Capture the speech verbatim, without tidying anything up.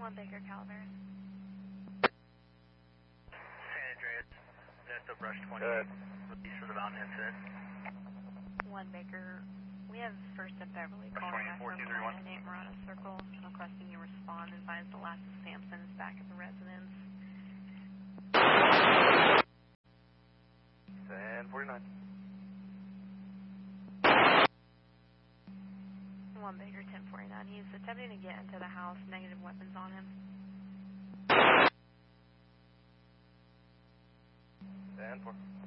One Baker Calaveras. San Andreas, Nesto Brush twenty-eight, release for the Mountain incident. One Baker, we have First at Beverly calling back from nine eight Murata Circle, requesting you respond and advise the last of Sampson is back at the residence. ten forty-nine. One Baker, ten forty-nine. He's attempting to get into the house, negative weapons on him. ten four.